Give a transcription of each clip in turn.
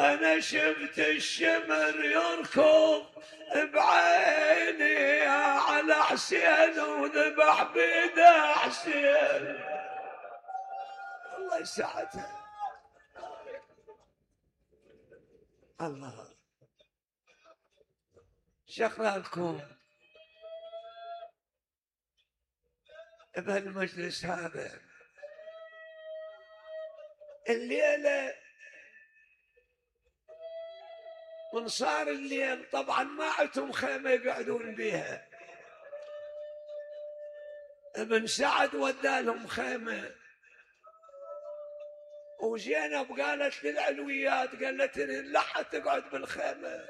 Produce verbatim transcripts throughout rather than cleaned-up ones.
أنا شفت الشمر يركض بعيني على حسين وذبح بيده حسين. الله يساعدها. الله شغلكم بهالمجلس هذا الليلة من صار الليل طبعا ما عندهم خيمة يقعدون بيها، ابن سعد ودالهم خيمة، وزينب قالت للعلويات قالت لا حد تقعد بالخيمة،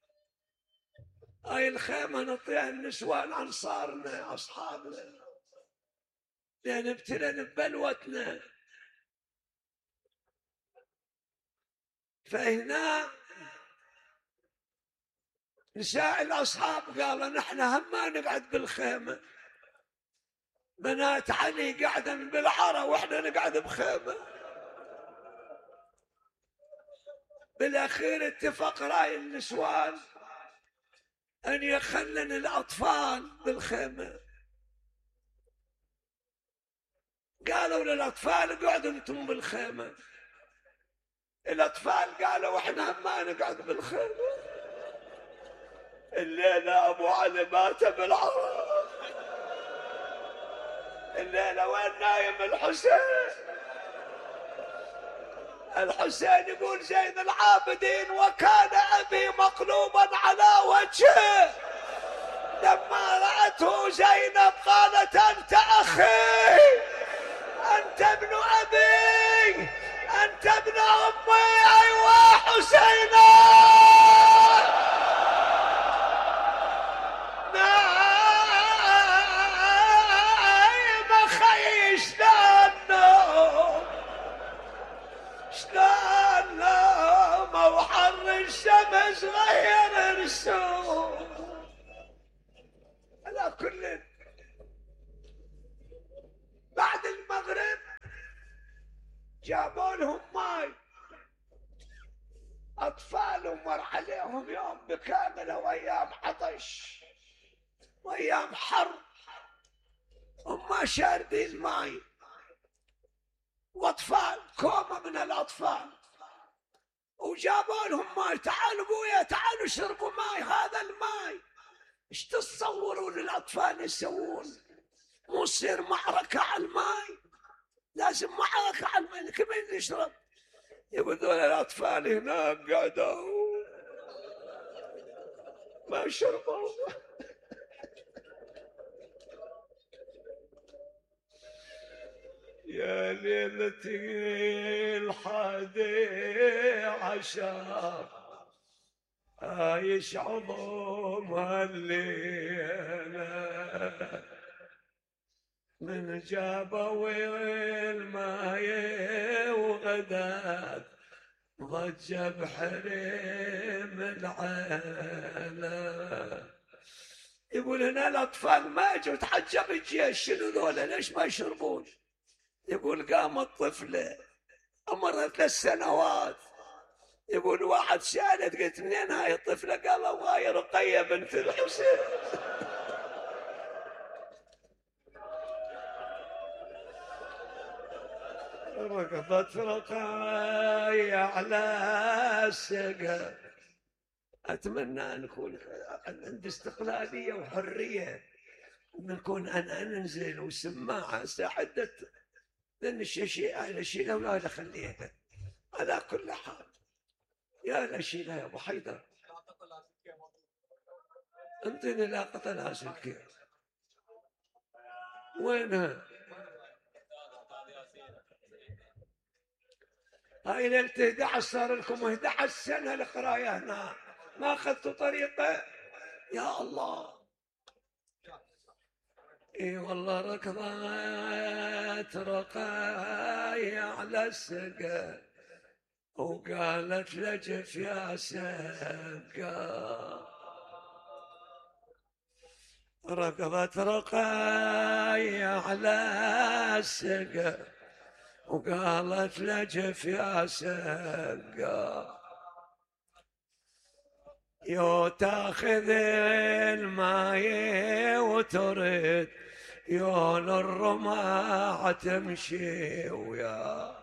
هاي الخيمة نعطيها النسوان أنصارنا أصحابنا لأن ابتلن ببلوتنا. فهنا نساء الأصحاب قالوا نحن هم ما نقعد بالخيمة، بنات علي قاعدة بالعرى وإحنا نقعد بخيمة. بالأخير اتفق رأي النسوان أن يخلن الأطفال بالخيمة. قالوا للأطفال قعدوا أنتم بالخيمة، الأطفال قالوا إحنا ما نقعد بالخيمة. الليلة أبو علي مات بالعرى، الليلة وين نايم الحسين؟ الحسين يقول زين العابدين وكان أبي مقلوبا على وجهه، لما رأته زينب قالت أنت أخي، أنت ابن أبي، أنت ابن أمي، أيوة حسينا. نايم خي شلون نوم، شلون نوم وحر الشمس غير رسوم. على كل بعد المغرب جابوا لهم ماي، أطفالهم مر عليهم يوم بكامله وأيام عطش وأيام حر، هم ما شاربين الماي، وأطفال كومة من الأطفال، وجابوا لهم ماي. تعالوا بويا تعالوا شربوا ماي، هذا الماي. ايش تتصورون الأطفال يسوون؟ مو يصير معركة على الماء، لازم معركة على الماء، كمان يشرب. يقولون الأطفال هناك قعدوا ما شربوا. يا ليلتي الحادي عشر عايش عظم هالليلة، من جابوا الماي وغدات ضج بحريم العيلة. يقول هنا الأطفال ما اجوا تحجب الجيش، شنو ذولا ليش ما يشربون؟ يقول قامت طفلة عمرها ثلاث سنوات، يقول واحد سألت قلت منين هاي الطفلة؟ قال الله رقية بنت الحسين. ركضت رقاية على السقف. أتمنى أن نكون عندي استقلالية وحرية، نكون أنا ننزل وسماعة ساعدت لأن الشيء على شيء لو لا خليها. على كل حال يا لشيلة يا أبو حيدر، انطيني لاقة لازم كيف وينها؟ هاي ليلة إحدى عشر صار لكم إحدى عشر سنة القراية هنا، ما أخذتوا طريقة. يا الله اي والله ركضت رقاية على السقف وقالت لجف يا سقا. ركضت رقاية على السقف وقالت لجف يا سقا. يو تاخذ الماي وترد، يون الرماح تمشي ويا